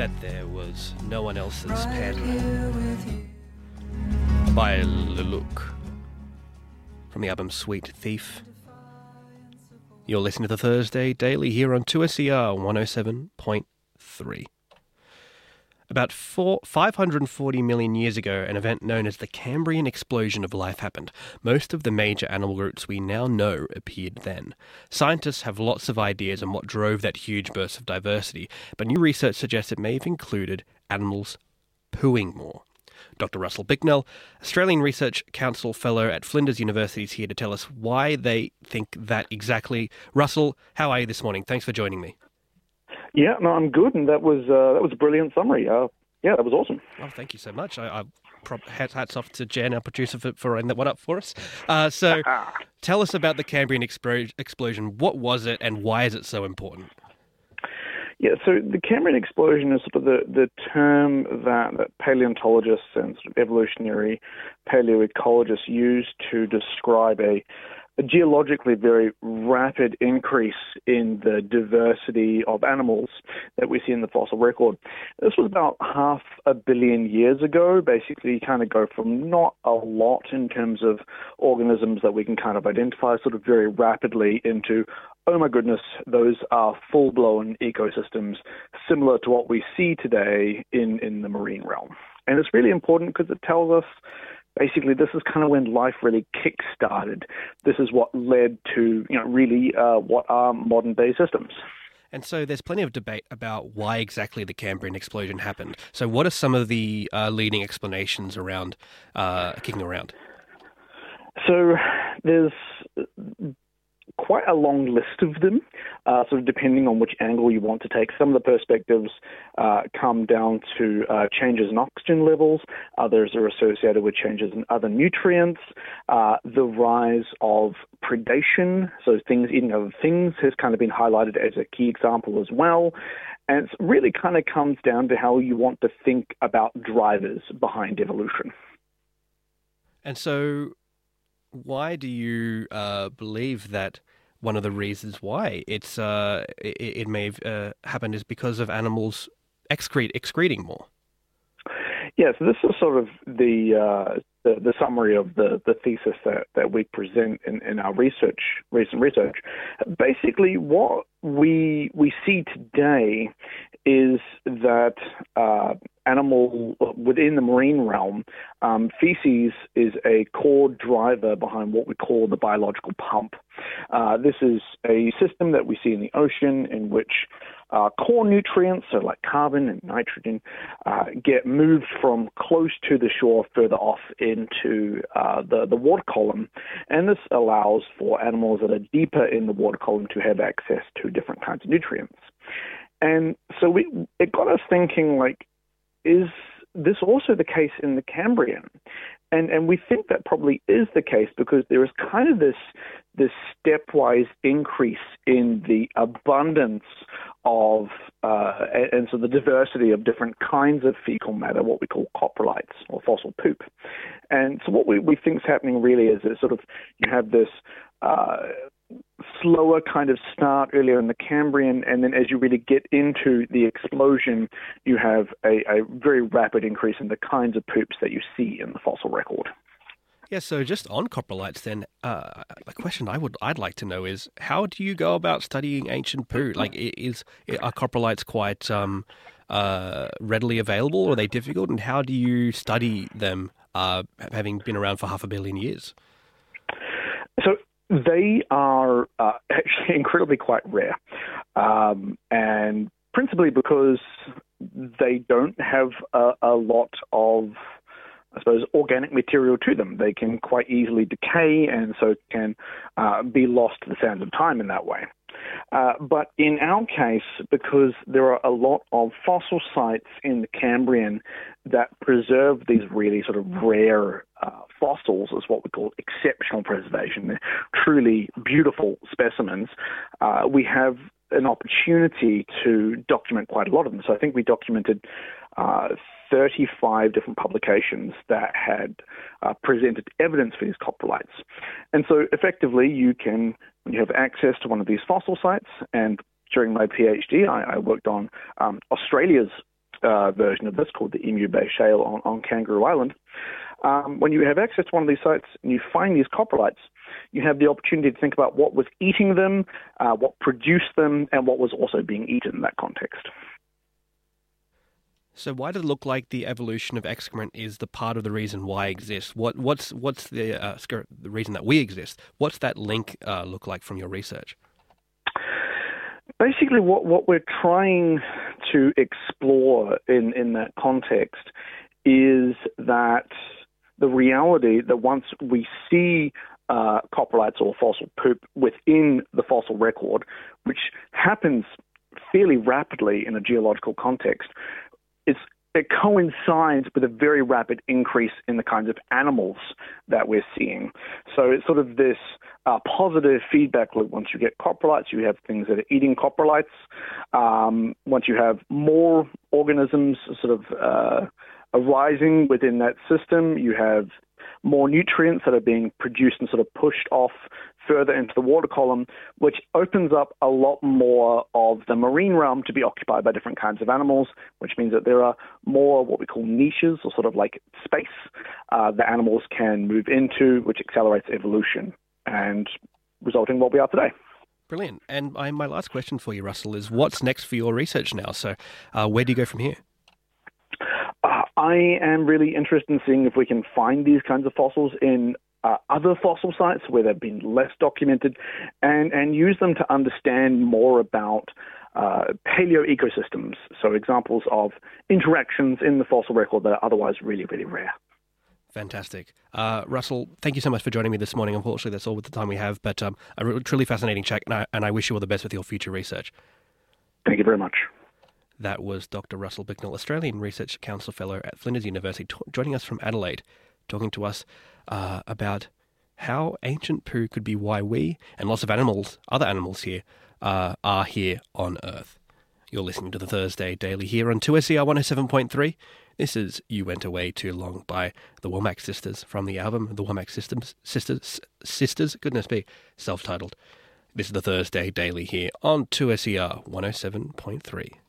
that there was no one else's pen by Lelouch from the album Sweet Thief. You're listening to the Thursday Daily here on 2SER 107.3. About 540 million years ago, an event known as the Cambrian explosion of life happened. Most of the major animal groups we now know appeared then. Scientists have lots of ideas on what drove that huge burst of diversity, but new research suggests it may have included animals pooing more. Dr. Russell Bicknell, Australian Research Council Fellow at Flinders University, is here to tell us why they think that exactly. Russell, how are you this morning? Thanks for joining me. Yeah, no, I'm good, and that was a brilliant summary. Yeah, that was awesome. Oh, thank you so much. Hats off to Jan, our producer, for writing that one up for us. So tell us about the Cambrian explosion. What was it, and why is it so important? Yeah, so the Cambrian explosion is sort of the term that paleontologists and sort of evolutionary paleoecologists use to describe a geologically very rapid increase in the diversity of animals that we see in the fossil record. This was about 500 million years ago. Basically, you kind of go from not a lot in terms of organisms that we can kind of identify sort of very rapidly into, oh my goodness, those are full-blown ecosystems similar to what we see today in the marine realm. And it's really important because it tells us basically, this is kind of when life really kick-started. This is what led to, really what are modern-day systems. And so there's plenty of debate about why exactly the Cambrian explosion happened. So what are some of the leading explanations around kicking around? So there's quite a long list of them, sort of depending on which angle you want to take. Some of the perspectives come down to changes in oxygen levels. Others are associated with changes in other nutrients. The rise of predation, so things eating other things, has kind of been highlighted as a key example as well. And it really kind of comes down to how you want to think about drivers behind evolution. And so why do you believe that one of the reasons why it may have happened is because of animals excreting more? Yeah, so this is sort of the summary of the thesis that we present in our recent research. Basically, what we see today is that animal within the marine realm, feces is a core driver behind what we call the biological pump. This is a system that we see in the ocean in which core nutrients, so like carbon and nitrogen, get moved from close to the shore further off into the water column. And this allows for animals that are deeper in the water column to have access to different kinds of nutrients. And so it got us thinking, like, is this also the case in the Cambrian? And we think that probably is the case because there is kind of this stepwise increase in the abundance of and so the diversity of different kinds of fecal matter, what we call coprolites or fossil poop. And so what we think is happening really is that sort of you have this slower kind of start earlier in the Cambrian, and then as you really get into the explosion, you have a very rapid increase in the kinds of poops that you see in the fossil record. Yeah, so just on coprolites then, a question I'd like to know is, how do you go about studying ancient poo? Like, are coprolites quite readily available, or are they difficult, and how do you study them, having been around for 500 million years? So they are actually incredibly quite rare, and principally because they don't have a lot of, I suppose, organic material to them. They can quite easily decay and so can be lost to the sands of time in that way. But in our case, because there are a lot of fossil sites in the Cambrian that preserve these really sort of rare fossils, is what we call exceptional preservation. They're truly beautiful specimens. We have an opportunity to document quite a lot of them. So I think we documented 35 different publications that had presented evidence for these coprolites. And so effectively you have access to one of these fossil sites, and during my PhD I worked on Australia's version of this called the Emu Bay Shale on Kangaroo Island. When you have access to one of these sites and you find these coprolites, you have the opportunity to think about what was eating them, what produced them, and what was also being eaten in that context. So why does it look like the evolution of excrement is the part of the reason why it exists? What's the reason that we exist? What's that link look like from your research? Basically, what we're trying to explore in that context is that the reality that once we see coprolites or fossil poop within the fossil record, which happens fairly rapidly in a geological context, it coincides with a very rapid increase in the kinds of animals that we're seeing. So it's sort of this positive feedback loop. Once you get coprolites, you have things that are eating coprolites. Once you have more organisms sort of arising within that system, you have more nutrients that are being produced and sort of pushed off further into the water column, which opens up a lot more of the marine realm to be occupied by different kinds of animals, which means that there are more what we call niches, or sort of like space that animals can move into, which accelerates evolution and resulting in what we are today. Brilliant. And my last question for you, Russell, is what's next for your research now? So where do you go from here? I am really interested in seeing if we can find these kinds of fossils in other fossil sites where they've been less documented and use them to understand more about paleo ecosystems, so examples of interactions in the fossil record that are otherwise really, really rare. Fantastic. Russell, thank you so much for joining me this morning. Unfortunately, that's all with the time we have, but a truly fascinating chat, and I wish you all the best with your future research. Thank you very much. That was Dr. Russell Bicknell, Australian Research Council Fellow at Flinders University, joining us from Adelaide, talking to us about how ancient poo could be why we and lots of other animals here, are here on Earth. You're listening to the Thursday Daily here on 2SER 107.3. This is You Went Away Too Long by the Womack Sisters from the album The Womack Sisters, goodness me, self-titled. This is the Thursday Daily here on 2SER 107.3.